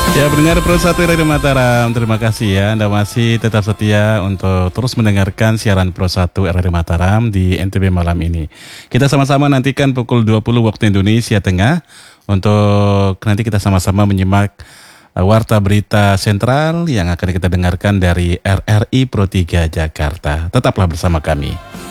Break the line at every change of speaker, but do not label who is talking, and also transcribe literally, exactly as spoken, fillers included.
Ya, pendengar Pro satu Radio Mataram, terima kasih ya Anda masih tetap setia untuk terus mendengarkan siaran Pro satu Radio Mataram di N T B malam ini. Kita sama-sama nantikan pukul dua puluh waktu Indonesia Tengah untuk nanti kita sama-sama menyimak uh, Warta Berita Sentral yang akan kita dengarkan dari R R I Pro tiga Jakarta. Tetaplah bersama kami.